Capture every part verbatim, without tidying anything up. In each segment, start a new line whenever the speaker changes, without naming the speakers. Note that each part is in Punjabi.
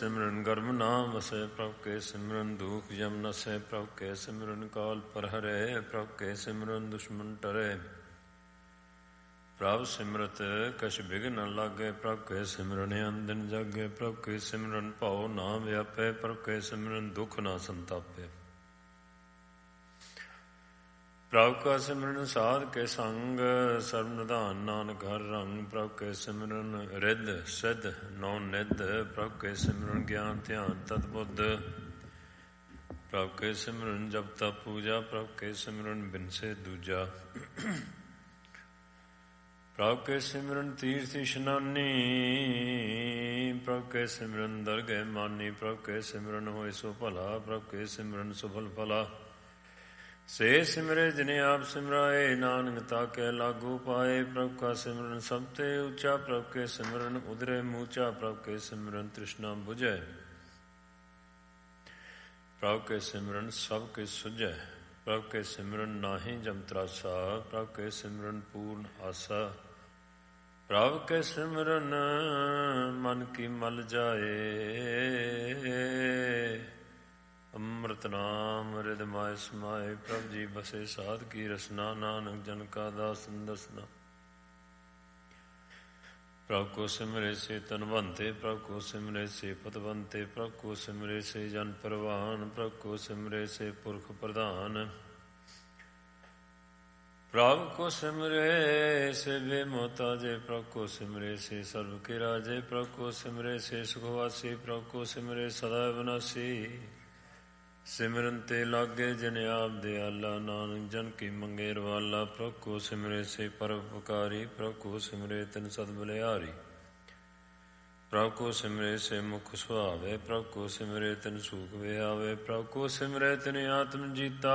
ਸਿਮਰਨ ਗਰਭ ਨਾਮ ਵਸੈ ਪ੍ਰਭ ਕੇ ਸਿਮਰਨ ਦੁਖ ਜਮ ਨਸੈ ਪ੍ਰਭ ਕੇ ਸਿਮਰਨ ਕਾਲ ਪਰ ਹਰੈ ਪ੍ਰਭ ਕੇ ਸਿਮਰਨ ਦੁਸ਼ਮਨ ਟਰੈ ਪ੍ਰਭ ਸਿਮਰਤ ਕਛ ਬਿਘਨ ਨ ਲਾਗੈ ਪ੍ਰਭ ਕੇ ਸਿਮਰਨ ਅੰਦਿਨ ਜਾਗੈ ਪ੍ਰਭ ਕੇ ਸਿਮਰਨ ਭਉ ਨਾ ਵਿਆਪੈ ਪ੍ਰਭ ਕੇ ਸਿਮਰਨ ਦੁਖ ਨਾ ਸੰਤਾਪੈ ਪ੍ਰਭ ਕਾ ਸਿਮਰਨ ਸਾਧ ਕੇ ਸੰਗ ਸਰਬ ਨਿਧਾਨ ਨਾਨਕ ਹਰਿ ਰੰਗ ਪ੍ਰਭ ਕੇ ਸਿਮਰਨ ਰਿੱਧ ਸਿੱਧ ਨੌ ਨਿਧ ਪ੍ਰਭ ਕੇ ਸਿਮਰਨ ਗਿਆਨ ਧਿਆਨ ਤਤ ਬੁੱਧ ਪ੍ਰਭ ਕੇ ਸਿਮਰਨ ਜਪ ਤਪ ਪੂਜਾ ਪ੍ਰਭ ਕੇ ਸਿਮਰਨ ਬਿਨਸੇ ਦੂਜਾ ਪ੍ਰਭ ਕੇ ਸਿਮਰਨ ਤੀਰਥ ਇਸ਼ਨਾਨੀ ਪ੍ਰਭ ਕੇ ਸਿਮਰਨ ਦਰਗਹਿ ਮਾਨੀ ਪ੍ਰਭ ਕੇ ਸਿਮਰਨ ਹੋਇ ਸੋ ਭਲਾ ਪ੍ਰਭ ਕੇ ਸਿਮਰਨ ਸੁਫਲ ਭਲਾ ਸੇ ਸਿਮਰੇ ਜਿਨੇ ਆਪ ਸਿਮਰਾਏ ਨਾਨਕ ਤਾਕੈ ਲਾਗੂ ਪਾਏ ਪ੍ਰਭ ਕਾ ਸਿਮਰਨ ਸਭ ਤੇ ਉੱਚਾ ਪ੍ਰਭ ਕੇ ਸਿਮਰਨ ਉਦਰੇ ਮੂਚਾ ਪ੍ਰਭ ਕੇ ਸਿਮਰਨ ਤ੍ਰਿਸ਼ਨਾ ਬੁਝੈ ਪ੍ਰਭ ਕੇ ਸਿਮਰਨ ਸਭ ਕੇ ਸੁਝੈ ਪ੍ਰਭ ਕੇ ਸਿਮਰਨ ਨਾਹੀ ਜਮ ਤਰਾਸਾ ਪ੍ਰਭ ਕੇ ਸਿਮਰਨ ਪੂਰਨ ਆਸਾ ਪ੍ਰਭ ਕੇ ਸਿਮਰਨ ਮਨ ਕੀ ਮਲ ਜਾਏ ਅੰਮ੍ਰਿਤ ਨਾਮ ਰਿਦ ਮਾਇ ਸਮਾਏ ਪ੍ਰਭ ਜੀ ਬਸੇ ਸਾਧ ਕੀ ਰਸਨਾ ਨਾਨਕ ਜਨ ਕਾ ਦਾਸ ਦਸਨਾ ਪ੍ਰਭ ਕੋ ਸਿਮਰੇ ਸੇ ਤਨਵੰਤੇ ਪ੍ਰਭ ਕੋ ਸਿਮਰੇ ਸੇ ਪਤਵੰਤੇ ਪ੍ਰਭ ਕੋ ਸਿਮਰੇ ਸੇ ਜਨ ਪਰਵਾਨ ਪ੍ਰਭ ਕੋ ਸਿਮਰੇ ਸੇ ਪੁਰਖ ਪ੍ਰਧਾਨ ਪ੍ਰਭ ਕੋ ਸਿਮਰੇ ਸੇ ਬੇਮੋਤਾਜੇ ਪ੍ਰਭ ਕੋ ਸਿਮਰੇ ਸੇ ਸਰਬ ਕੇ ਰਾਜੇ ਪ੍ਰਭ ਕੋ ਸਿਮਰੇ ਸੇ ਸੁਖਵਾਸੀ ਪ੍ਰਭ ਕੋ ਸਿਮਰੇ ਸਦਾ ਵਿਨਾਸੀ ਸਿਮਰਨ ਤੇ ਲਾਗੇ ਜਿਨ ਆਪ ਦਿਆਲਾ ਨਾਨਕ ਜਨ ਕੀ ਮੰਗੇ ਰਵਾਲਾ ਪ੍ਰਭ ਕੋ ਸਿਮਰੇ ਸੇ ਪਰਉਪਕਾਰੀ ਪ੍ਰਭ ਕੋ ਸਿਮਰੇ ਤਿਨ ਸਦ ਬਲਿਹਾਰੀ ਪ੍ਰਭ ਕੋ ਸਿਮਰੇ ਸੇ ਮੁਖ ਸੁਹਾਵੇ ਪ੍ਰਭ ਕੋ ਸਿਮਰੇ ਤਿਨ ਸੂਖ ਵਿਹਾਵੇ ਪ੍ਰਭ ਕੋ ਸਿਮਰੇ ਤਿਨ ਆਤਮ ਜੀਤਾ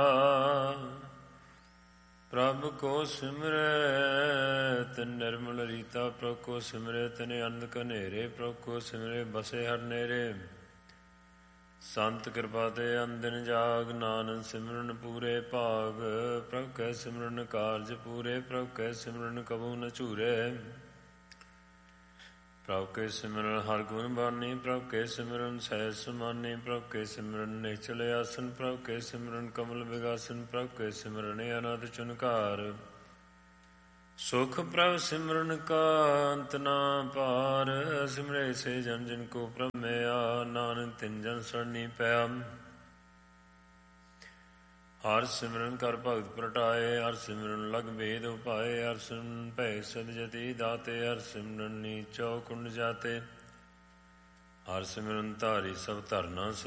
ਪ੍ਰਭ ਕੋ ਸਿਮਰੇ ਤਿਨ ਨਿਰਮਲ ਰੀਤਾ ਪ੍ਰਭ ਕੋ ਸਿਮਰੇ ਤਿਨ ਅੰਧ ਕਨੇਰੇ ਪ੍ਰਭ ਕੋ ਸਿਮਰੇ ਬਸੇ ਹਰ ਨੇਰੇ ਸੰਤ ਕਿਰਪਾ ਤੇ ਅੰਦਿਨ ਜਾਗ ਨਾਨਕ ਸਿਮਰਨ ਪੂਰੇ ਭਾਗ ਪ੍ਰਭ ਕੈ ਸਿਮਰਨ ਕਾਰਜ ਪੂਰੇ ਪ੍ਰਭ ਕੈ ਸਿਮਰਨ ਕਬੂ ਨ ਝੂਰੇ ਪ੍ਰਭ ਕੈ ਸਿਮਰਨ ਹਰ ਗੁਣ ਬਾਣੀ ਪ੍ਰਭ ਕੈ ਸਿਮਰਨ ਸਹਿਜ ਸਮਾਨੀ ਪ੍ਰਭ ਕੈ ਸਿਮਰਨ ਨਿਚਲ ਆਸਨ ਪ੍ਰਭ ਕੈ ਸਿਮਰਨ ਕਮਲ ਵਿਗਾਸਨ ਪ੍ਰਭ ਕੈ ਸਿਮਰਨ ਅਨੰਦ ਚੁਨਕਾਰ ਸੁਖ ਪ੍ਰਭ ਸਿਮਰਨ ਕਾ ਅੰਤ ਨਾ ਪਾਰ ਸਿਮਰੇ ਸੇ ਜਨ ਜਿਨ ਕੋ ਪ੍ਰਮੇਯਾ ਨਾਨਕ ਤਿਨ ਜਨ ਸਰਣੀ ਪਿਆ ਹਰ ਸਿਮਰਨ ਕਰ ਭਗਤ ਪ੍ਰਟਾਏ ਹਰ ਸਿਮਰਨ ਲਗ ਭੇਦ ਉਪਾਏ ਹਰ ਸਿਮਰਨ ਭੈ ਸਦ ਜਤੀ ਦਾਤੇ ਹਰ ਸਿਮਰਨ ਨੀਚੋ ਕੁੰਡ ਜਾਤੇ ਹਰ ਸਿਮਰਨ ਧਾਰੀ ਸਭ ਧਰਨਾ